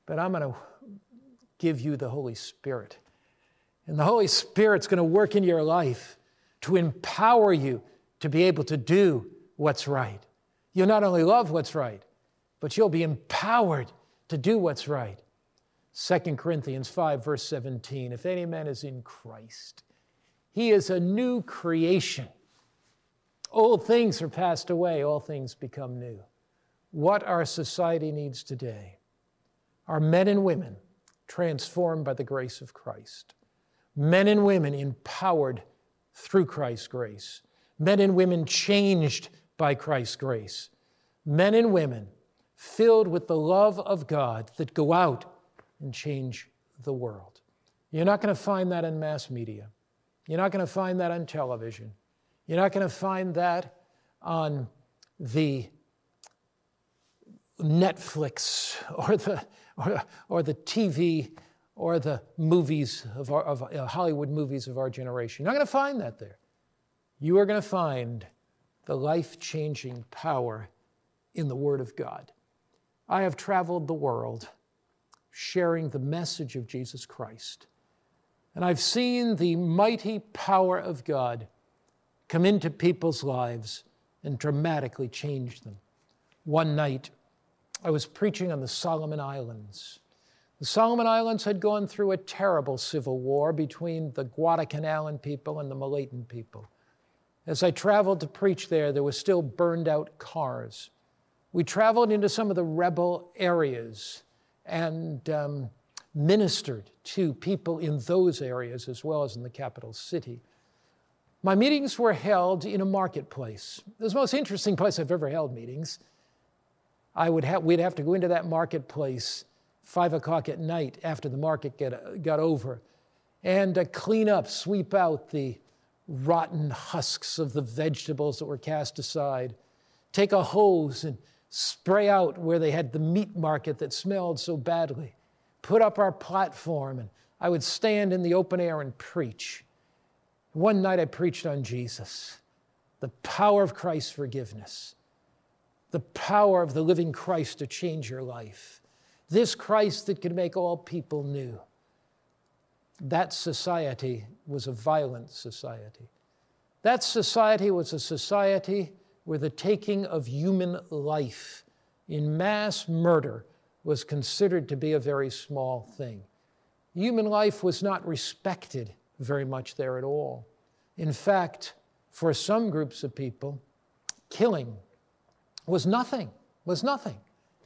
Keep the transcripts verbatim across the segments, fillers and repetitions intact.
but I'm going to give you the Holy Spirit. And the Holy Spirit's going to work in your life to empower you to be able to do what's right. You'll not only love what's right, but you'll be empowered to do what's right. Second Corinthians five, verse seventeen, if any man is in Christ, he is a new creation. Old things are passed away, all things become new. What our society needs today are men and women transformed by the grace of Christ. Men and women empowered through Christ's grace. Men and women changed by Christ's grace. Men and women filled with the love of God that go out and change the world. You're not going to find that in mass media. You're not going to find that on television. You're not going to find that on the Netflix or the or, or the T V or the movies of, our, of uh, Hollywood movies of our generation. You're not going to find that there. You are going to find the life-changing power in the Word of God. I have traveled the world sharing the message of Jesus Christ, and I've seen the mighty power of God come into people's lives and dramatically change them. One night, I was preaching on the Solomon Islands. The Solomon Islands had gone through a terrible civil war between the Guadalcanalan people and the Malayan people. As I traveled to preach there, there were still burned out cars. We traveled into some of the rebel areas and um, ministered to people in those areas as well as in the capital city. My meetings were held in a marketplace. It was the most interesting place I've ever held meetings. I would have, we'd have to go into that marketplace five o'clock at night after the market get, got over and uh, clean up, sweep out the rotten husks of the vegetables that were cast aside, take a hose and spray out where they had the meat market that smelled so badly, put up our platform, and I would stand in the open air and preach. One night I preached on Jesus, the power of Christ's forgiveness, the power of the living Christ to change your life, this Christ that could make all people new. That society was a violent society. That society was a society where the taking of human life in mass murder was considered to be a very small thing. Human life was not respected very much there at all. In fact, for some groups of people, killing was nothing, was nothing.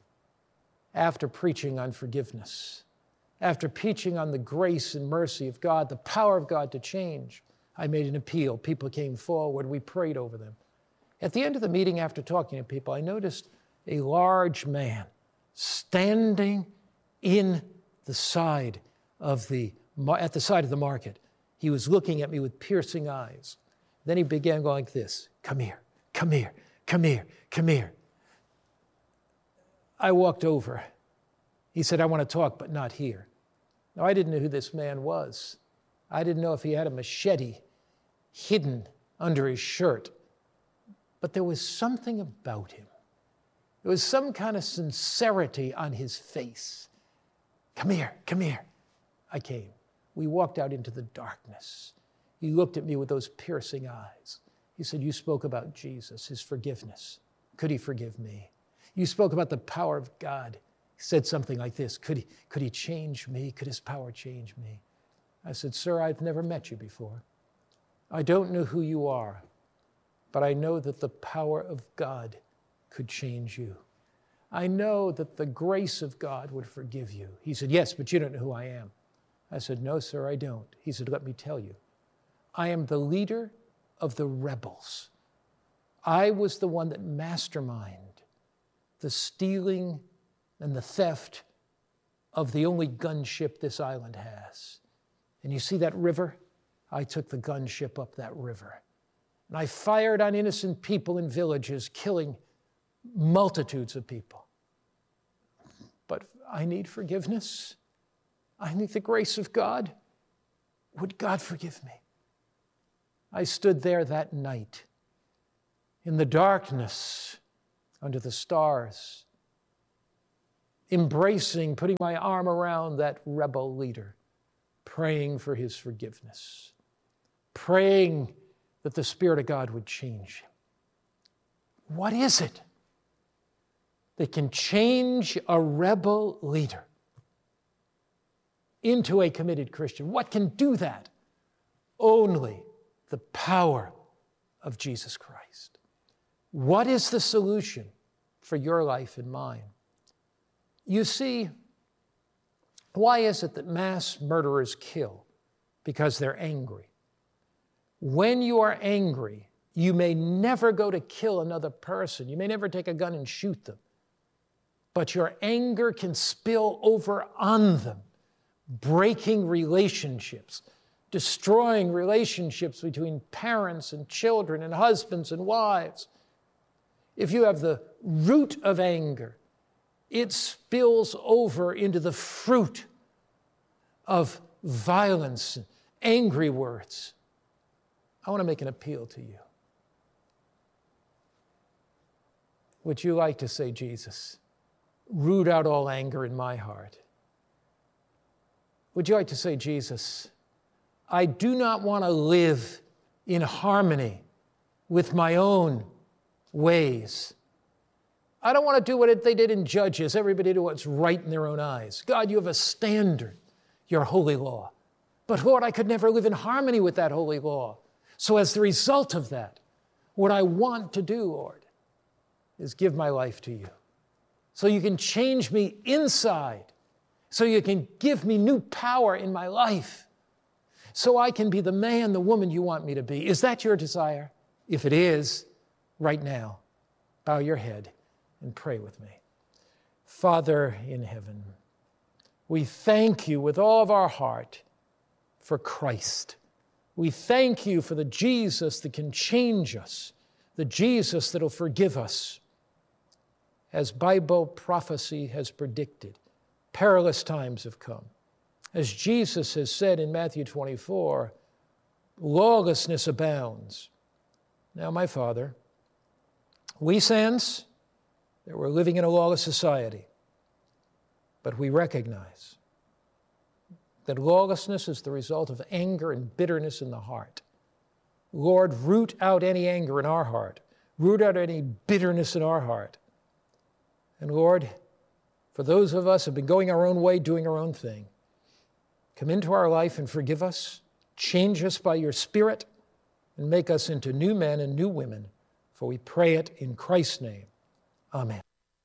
After preaching on forgiveness, after preaching on the grace and mercy of God, the power of God to change, I made an appeal. People came forward. We prayed over them. At the end of the meeting, after talking to people, I noticed a large man standing in the side of the, at the side of the market. He was looking at me with piercing eyes. Then he began going like this, come here, come here, come here, come here. I walked over. He said, I want to talk, but not here. Now, I didn't know who this man was. I didn't know if he had a machete hidden under his shirt. But there was something about him. There was some kind of sincerity on his face. Come here, come here. I came. We walked out into the darkness. He looked at me with those piercing eyes. He said, you spoke about Jesus, his forgiveness. Could he forgive me? You spoke about the power of God. He said something like this, could he, could he change me? Could his power change me? I said, sir, I've never met you before. I don't know who you are, but I know that the power of God could change you. I know that the grace of God would forgive you. He said, yes, but you don't know who I am. I said, no, sir, I don't. He said, let me tell you. I am the leader of the rebels. I was the one that masterminded the stealing and the theft of the only gunship this island has. And you see that river? I took the gunship up that river. And I fired on innocent people in villages, killing multitudes of people. But I need forgiveness. I need the grace of God. Would God forgive me? I stood there that night in the darkness, under the stars, embracing, putting my arm around that rebel leader, praying for his forgiveness, praying that the Spirit of God would change him. What is it that can change a rebel leader into a committed Christian? What can do that? Only the power of Jesus Christ. What is the solution for your life and mine? You see, why is it that mass murderers kill? Because they're angry. When you are angry, you may never go to kill another person. You may never take a gun and shoot them. But your anger can spill over on them, breaking relationships, destroying relationships between parents and children and husbands and wives. If you have the root of anger, it spills over into the fruit of violence and angry words. I want to make an appeal to you. Would you like to say, Jesus, root out all anger in my heart? Would you like to say, Jesus, I do not want to live in harmony with my own ways. I don't want to do what they did in Judges. Everybody do what's right in their own eyes. God, you have a standard, your holy law. But Lord, I could never live in harmony with that holy law. So as the result of that, what I want to do, Lord, is give my life to you. So you can change me inside. So you can give me new power in my life. So I can be the man, the woman you want me to be. Is that your desire? If it is, right now, bow your head and pray with me. Father in heaven, we thank you with all of our heart for Christ. We thank you for the Jesus that can change us, the Jesus that will forgive us. As Bible prophecy has predicted, perilous times have come. As Jesus has said in Matthew twenty-four, lawlessness abounds. Now, my Father, we sense that we're living in a lawless society, but we recognize that lawlessness is the result of anger and bitterness in the heart. Lord, root out any anger in our heart. Root out any bitterness in our heart. And Lord, for those of us who have been going our own way, doing our own thing, come into our life and forgive us, change us by your Spirit, and make us into new men and new women. For we pray it in Christ's name. Amen.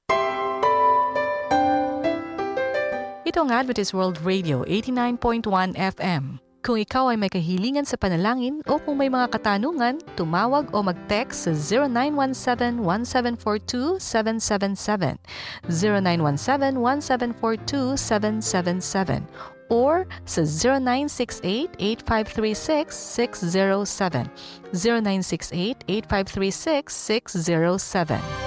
Ito ang Adventist World Radio eighty-nine point one F M. Kung ikaw ay may kahilingan sa panalangin o kung may mga katanungan, tumawag o mag-text sa zero nine one seven, one seven four two, seven seven seven, zero nine one seven, one seven four two, seven seven seven, or sa zero nine six eight, eight five three six, six zero seven, zero nine six eight, eight five three six, six zero seven.